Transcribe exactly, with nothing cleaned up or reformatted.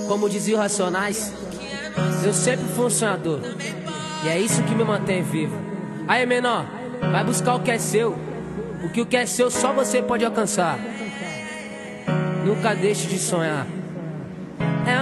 Como dizia o Racionais, eu sempre fui um sonhador, e é isso que me mantém vivo. Aí, menor, vai buscar o que é seu. O que o que é seu só você pode alcançar. Nunca deixe de sonhar.